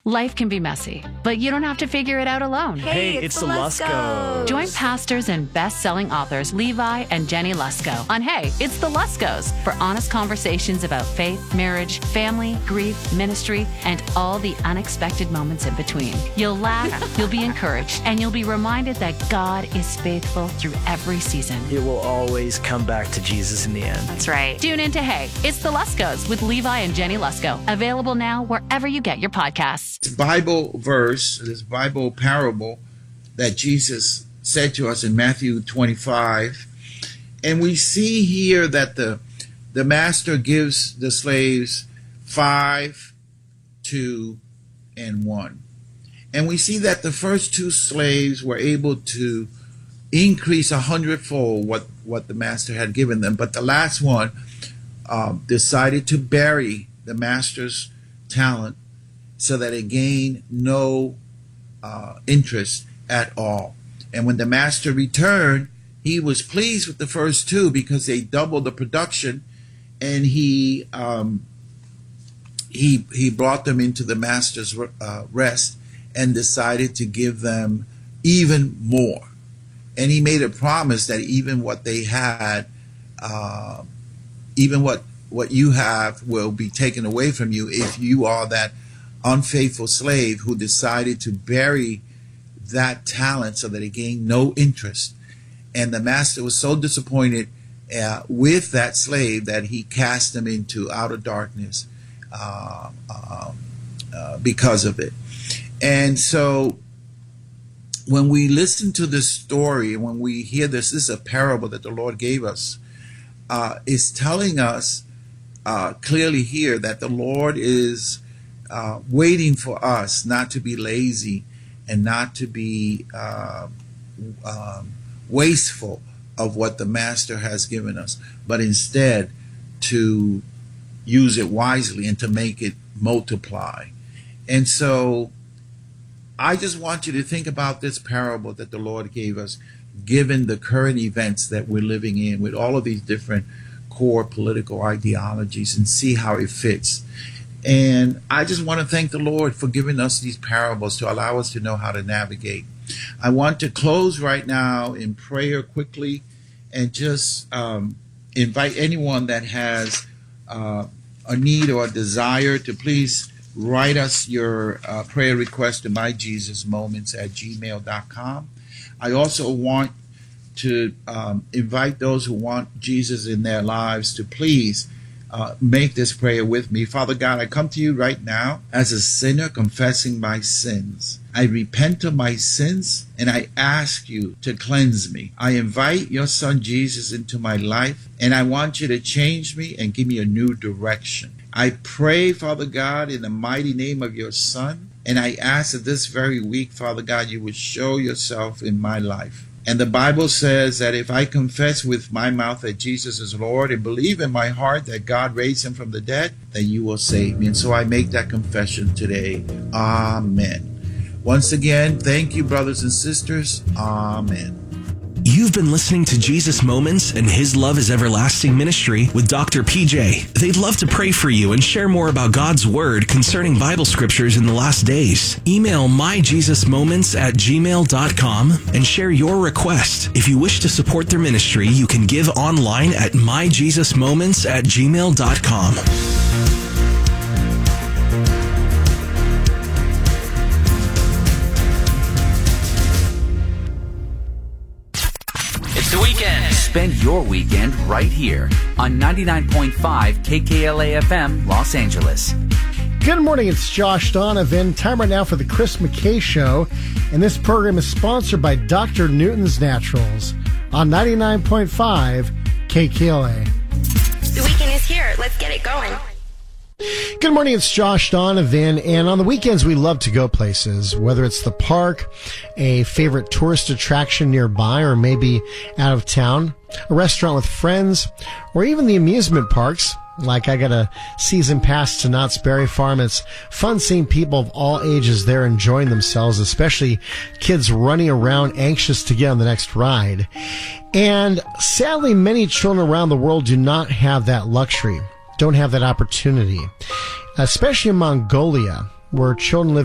Life can be messy, but you don't have to figure it out alone. Hey, it's the Luskos. Join pastors and best-selling authors Levi and Jenny Lusko on Hey, It's the Luskos for honest conversations about faith, marriage, family, grief, ministry, and all the unexpected moments in between. You'll laugh, you'll be encouraged, and you'll be reminded that God is faithful through every season. It will always come back to Jesus in the end. That's right. Tune in to Hey, It's the Luskos with Levi and Jenny Lusko. Available now wherever you get your podcasts. This Bible verse, this Bible parable that Jesus said to us in Matthew 25. And we see here that the master gives the slaves 5, 2, and 1. And we see that the first 2 slaves were able to increase 100-fold what the master had given them. But the last one decided to bury the master's talent so that it gained no interest at all. And when the master returned, he was pleased with the first 2 because they doubled the production, and he brought them into the master's rest and decided to give them even more. And he made a promise that even what they had, even what you have will be taken away from you if you are that unfaithful slave who decided to bury that talent so that it gained no interest. And the master was so disappointed with that slave that he cast him into outer darkness because of it. And so when we listen to this story, when we hear this is a parable that the Lord gave us, is telling us clearly here that the Lord is waiting for us not to be lazy and not to be wasteful of what the master has given us, but instead to use it wisely and to make it multiply. And so I just want you to think about this parable that the Lord gave us, given the current events that we're living in with all of these different core political ideologies, and see how it fits. And I just want to thank the Lord for giving us these parables to allow us to know how to navigate. I want to close right now in prayer quickly and just invite anyone that has a need or a desire to please write us your prayer request to myjesusmoments@gmail.com. I also want to invite those who want Jesus in their lives to please make this prayer with me. Father God, I come to you right now as a sinner confessing my sins. I repent of my sins and I ask you to cleanse me. I invite your son Jesus into my life, and I want you to change me and give me a new direction. I pray, Father God, in the mighty name of your son, and I ask that this very week, Father God, you would show yourself in my life. And the Bible says that if I confess with my mouth that Jesus is Lord and believe in my heart that God raised him from the dead, then you will save me. And so I make that confession today. Amen. Once again, thank you, brothers and sisters. Amen. You've been listening to Jesus Moments and His Love is Everlasting Ministry with Dr. PJ. They'd love to pray for you and share more about God's Word concerning Bible scriptures in the last days. Email myjesusmoments@gmail.com and share your request. If you wish to support their ministry, you can give online at myjesusmoments@gmail.com. Spend your weekend right here on 99.5 KKLA FM, Los Angeles. Good morning, it's Josh Donovan. Time right now for the Chris McKay Show, and this program is sponsored by Dr. Newton's Naturals on 99.5 KKLA. The weekend is here. Let's get it going. Good morning, it's Josh Donovan, and on the weekends we love to go places, whether it's the park, a favorite tourist attraction nearby, or maybe out of town, a restaurant with friends, or even the amusement parks. Like I got a season pass to Knott's Berry Farm. It's fun seeing people of all ages there enjoying themselves, especially kids running around anxious to get on the next ride. And sadly, many children around the world do not have that luxury, don't have that opportunity, especially in Mongolia, where children live